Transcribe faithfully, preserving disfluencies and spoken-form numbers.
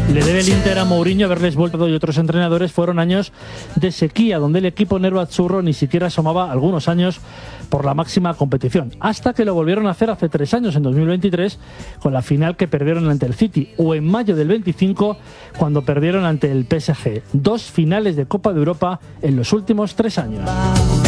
Le debe el Inter a Mourinho haberles vuelto y otros entrenadores. Fueron años de sequía, donde el equipo nervazzurro ni siquiera asomaba algunos años por la máxima competición, hasta que lo volvieron a hacer hace tres años, en dos mil veintitrés, con la final que perdieron ante el City, o en mayo del veinticinco, cuando perdieron ante el P S G. Dos finales de Copa de Europa en los últimos tres años.